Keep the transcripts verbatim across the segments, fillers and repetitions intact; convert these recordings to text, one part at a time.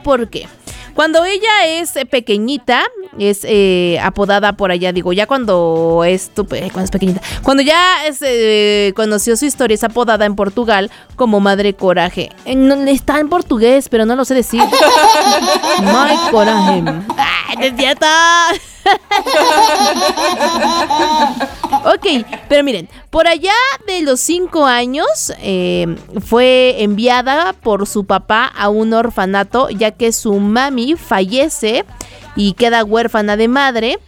por qué. Cuando ella es pequeñita, es eh, apodada por allá, digo, ya cuando es, cuando es pequeñita, cuando ya es, eh, conoció su historia, es apodada en Portugal como Madre Coraje. No, está en portugués, pero no lo sé decir. Madre Coraje. ¡Ay, no es cierto! Ok, pero miren, por allá de los cinco años eh, fue enviada por su papá a un orfanato, ya que su mami fallece y queda huérfana de madre,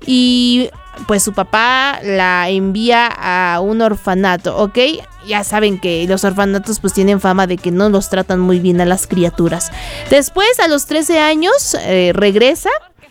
y pues su papá la envía a un orfanato, ¿ok? Ya saben que los orfanatos pues tienen fama de que no los tratan muy bien a las criaturas. Después, a los trece años, eh, regresa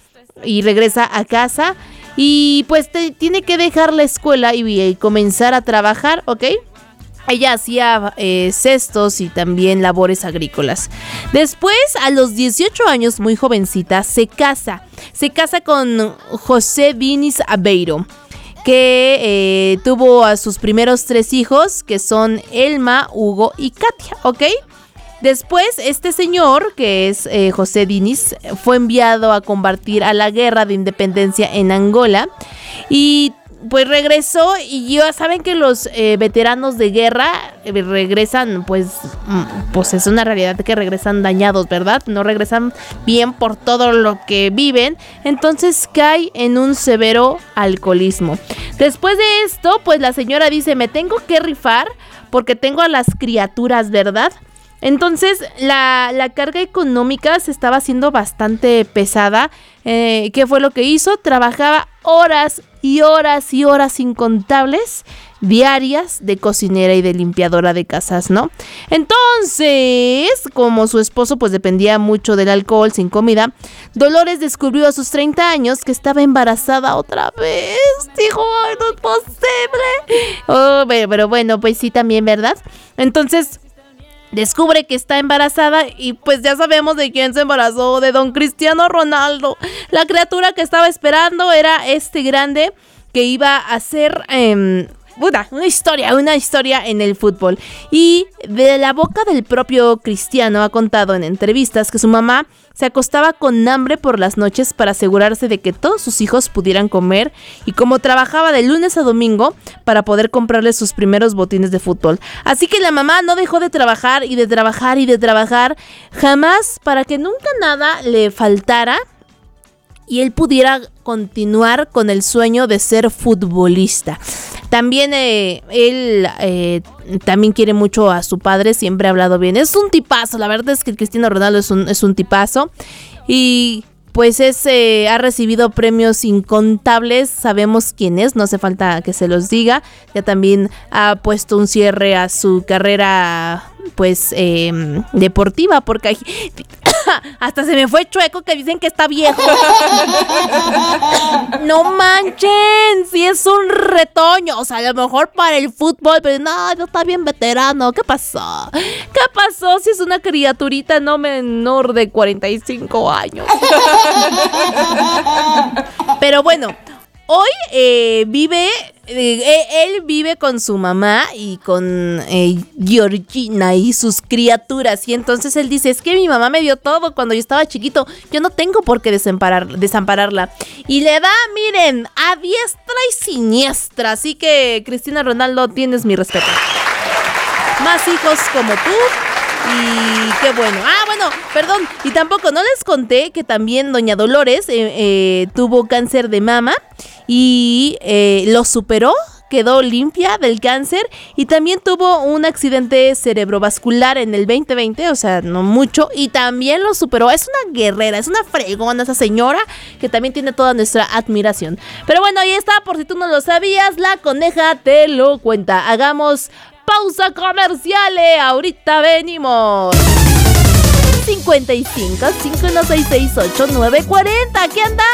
y regresa a casa. Y pues te, tiene que dejar la escuela y, y comenzar a trabajar, ¿ok? Ella hacía eh, cestos y también labores agrícolas. Después, a los dieciocho años, muy jovencita, se casa. Se casa con José Diniz Aveiro, que eh, tuvo a sus primeros tres hijos, que son Elma, Hugo y Katia, ¿ok? Después, este señor, que es eh, José Diniz, fue enviado a combatir a la guerra de independencia en Angola y pues regresó. Y ya saben que los eh, veteranos de guerra eh, regresan, pues, pues es una realidad que regresan dañados, ¿verdad? No regresan bien por todo lo que viven, entonces cae en un severo alcoholismo. Después de esto, pues la señora dice, me tengo que rifar porque tengo a las criaturas, ¿verdad? Entonces la, la carga económica se estaba haciendo bastante pesada. Eh, ¿Qué fue lo que hizo? Trabajaba horas y horas y horas incontables diarias de cocinera y de limpiadora de casas, ¿no? Entonces, como su esposo pues dependía mucho del alcohol, sin comida, Dolores descubrió a sus treinta años que estaba embarazada otra vez. Dijo, ay, no es posible. Oh, pero, pero bueno, pues sí también, ¿verdad? Entonces descubre que está embarazada y pues ya sabemos de quién se embarazó, de don Cristiano Ronaldo. La criatura que estaba esperando era este grande que iba a ser eh, una, una historia, una historia en el fútbol. Y de la boca del propio Cristiano ha contado en entrevistas que su mamá se acostaba con hambre por las noches para asegurarse de que todos sus hijos pudieran comer, y como trabajaba de lunes a domingo para poder comprarles sus primeros botines de fútbol. Así que la mamá no dejó de trabajar y de trabajar y de trabajar jamás, para que nunca nada le faltara y él pudiera continuar con el sueño de ser futbolista. También eh, él eh, también quiere mucho a su padre, siempre ha hablado bien. Es un tipazo, la verdad es que Cristiano Ronaldo es un, es un tipazo. Y pues es, eh, ha recibido premios incontables, sabemos quién es, no hace falta que se los diga. Ya también ha puesto un cierre a su carrera pues eh, deportiva, porque hay... hasta se me fue chueco que dicen que está viejo. No manchen, si es un retoño, o sea, a lo mejor para el fútbol, pero no, no está bien veterano. ¿Qué pasó? ¿Qué pasó si es una criaturita no menor de cuarenta y cinco años? Pero bueno, hoy eh, vive, eh, él vive con su mamá y con eh, Georgina y sus criaturas. Y entonces él dice, es que mi mamá me dio todo cuando yo estaba chiquito. Yo no tengo por qué desamparar, desampararla. Y le da, miren, a diestra y siniestra. Así que, Cristiano Ronaldo, tienes mi respeto. Más hijos como tú. Y qué bueno. Ah, bueno, perdón. Y tampoco, no les conté que también doña Dolores eh, eh, tuvo cáncer de mama y eh, lo superó, quedó limpia del cáncer, y también tuvo un accidente cerebrovascular en el veinte veinte, o sea, no mucho, y también lo superó. Es una guerrera, es una fregona esa señora que también tiene toda nuestra admiración. Pero bueno, ahí está, por si tú no lo sabías, la coneja te lo cuenta. Hagamos pausa comercial, eh. Ahorita venimos. cincuenta y cinco, cinco uno seis seis ocho nueve cuarenta, ¿qué anda?